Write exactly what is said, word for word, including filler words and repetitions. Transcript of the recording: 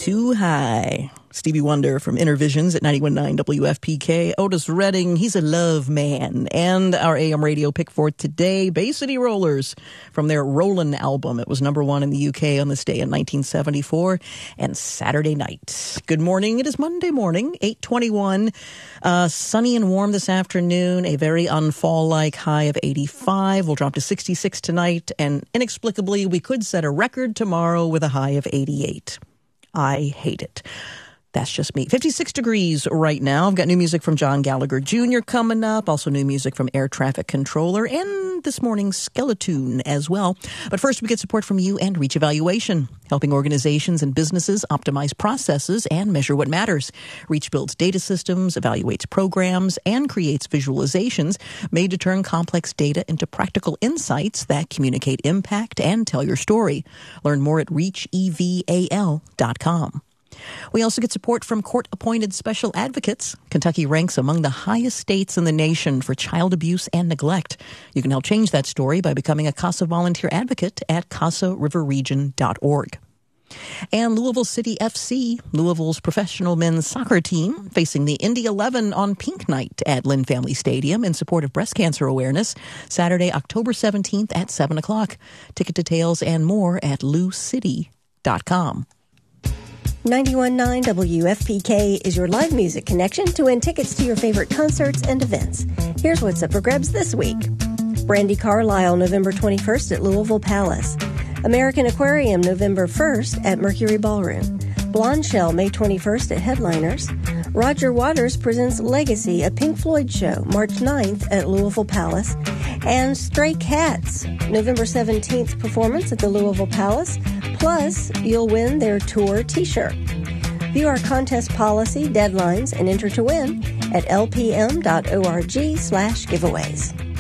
Too High. Stevie Wonder from Inner Visions at ninety-one point nine W F P K. Otis Redding, he's a love man. And our A M radio pick for today, Bay City Rollers from their Rollin' album. It was number one in the U K on this day in nineteen seventy-four and Saturday Night. Good morning. It is Monday morning, eight twenty-one. Uh, sunny and warm this afternoon, a very unfall-like high of eighty-five. We'll drop to sixty-six tonight, and inexplicably, we could set a record tomorrow with a high of eighty-eight. I hate it. That's just me. fifty-six degrees right now. I've got new music from John Gallagher Junior coming up. Also new music from Air Traffic Controller and this morning's Skeletoon as well. But first, we get support from you and Reach Evaluation, helping organizations and businesses optimize processes and measure what matters. Reach builds data systems, evaluates programs, and creates visualizations made to turn complex data into practical insights that communicate impact and tell your story. Learn more at reach eval dot com. We also get support from court-appointed special advocates. Kentucky ranks among the highest states in the nation for child abuse and neglect. You can help change that story by becoming a CASA volunteer advocate at casa river region dot org. And Louisville City F C, Louisville's professional men's soccer team, facing the Indy eleven on Pink Night at Lynn Family Stadium in support of breast cancer awareness, Saturday, October seventeenth at seven o'clock. Ticket details and more at lou city dot com. ninety-one point nine W F P K is your live music connection to win tickets to your favorite concerts and events. Here's what's up for grabs this week. Brandi Carlile, November twenty-first at Louisville Palace. American Aquarium, November first at Mercury Ballroom. Blonde Shell, May twenty-first at Headliners. Roger Waters presents Legacy, a Pink Floyd show, March ninth at Louisville Palace. And Stray Cats, November seventeenth performance at the Louisville Palace. Plus, you'll win their tour t-shirt. View our contest policy, deadlines, and enter to win at lpm dot org slash giveaways.